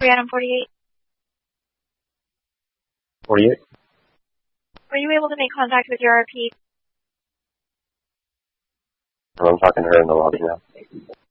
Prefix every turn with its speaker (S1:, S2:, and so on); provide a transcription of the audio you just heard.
S1: Adam 48.
S2: 48.
S1: Were you able to make contact with your RP?
S2: I'm talking to her in the lobby now.